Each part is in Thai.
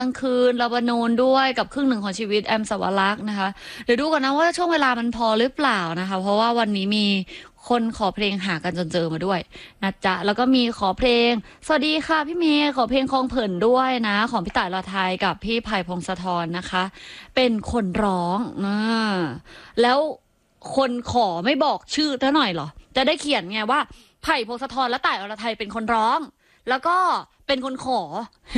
กลางคืนลาบานูนด้วยกับครึ่งหนึ่งของชีวิตแอมสวรักษ์นะคะเดี๋ยวดูก่อนนะว่าช่วงเวลามันพอหรือเปล่านะคะเพราะว่าวันนี้มีคนขอเพลงหากันจนเจอมาด้วยนะจ๊ะแล้วก็มีขอเพลงสวัสดีค่ะพี่เมย์ขอเพลงคลองเผินด้วยนะของพี่ต่ายลอไทยกับพี่ไผ่พงศธรนะคะเป็นคนร้องแล้วคนขอไม่บอกชื่อเท่าหน่อยเหรอจะได้เขียนไงว่าไผ่พงศธรและต่ายอรไทยเป็นคนร้องแล้วก็เป็นคนขอ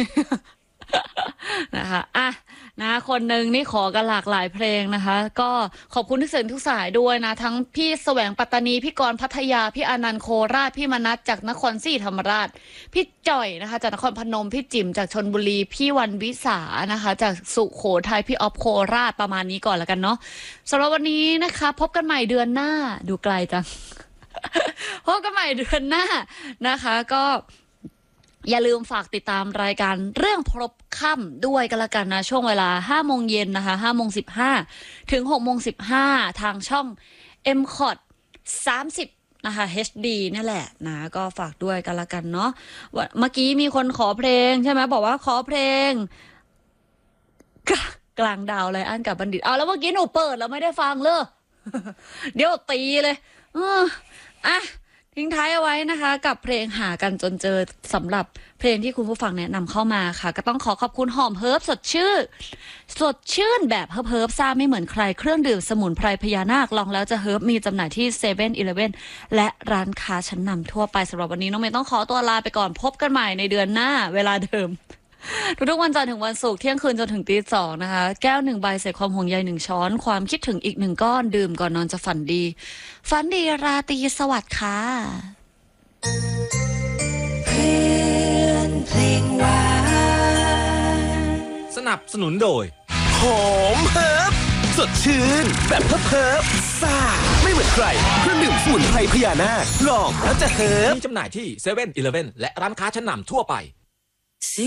นะคะคนหนึ่งนี่ขอกันหลากหลายเพลงนะคะก็ขอบคุณทุกเสียงทุกสายด้วยนะทั้งพี่แสวงปัตตานีพี่กรพัทยาพี่อนันต์โคราชพี่มนัสจากนครศรีธรรมราชพี่จ่อยนะคะจากนครพนมพี่จิ๋มจากชลบุรีพี่วันวิสานะคะจากสุโขทัยพี่ออฟโคราชประมาณนี้ก่อนแล้วกันเนาะสำหรับวันนี้นะคะพบกันใหม่เดือนหน้าดูไกลจัง พบกันใหม่เดือนหน้านะคะก็อย่าลืมฝากติดตามรายการเรื่องพบค่ำด้วยกันละกันนะช่วงเวลา 5 โมงเย็นนะคะ5 โมง 15 ถึง 6 โมง 15 ทางช่อง MCOT 30 นะคะ HD นี่แหละนะก็ฝากด้วยกันละกันเนาะเมื่อกี้มีคนขอเพลงใช่ไหมบอกว่าขอเพลงกลางดาวไลอ้อนกับบัณฑิตเอาแล้วเมื่อกี้หนูเปิดแล้วไม่ได้ฟังเลย เดี๋ยวตีเลยทิ้งท้ายเอาไว้นะคะกับเพลงหากันจนเจอสำหรับเพลงที่คุณผู้ฟังแนะนำเข้ามาค่ะก็ต้องขอขอบคุณหอมเฮิร์บสดชื่นแบบเฮิร์บซ่าไม่เหมือนใครเครื่องดื่มสมุนไพรพญานาคลองแล้วจะเฮิร์บมีจำหน่ายที่เซเว่นอีเลฟเว่นและร้านค้าชั้นนำทั่วไปสำหรับวันนี้น้องเมย์ต้องขอตัวลาไปก่อนพบกันใหม่ในเดือนหน้าเวลาเดิมทุกวันจันทร์ถึงวันศุกร์เที่ยงคืนจนถึงตี 2นะคะแก้ว1 ใบใส่ความห่วงใย1 ช้อนความคิดถึงอีก1 ก้อนดื่มก่อนนอนจะฝันดีราตรีสวัสดิ์ค่ะเพื่อนเพลงหวานสนับสนุนโดยหอมเฮิร์บสดชื่นแบบเฮิร์บซ่าไม่เหมือนใครเครื่องดื่มสมุนไพรพญานาคลองแล้วจะเฮิร์บมีจำหน่ายที่เซเว่นอีเลฟเว่นและร้านค้าชั้นนำทั่วไป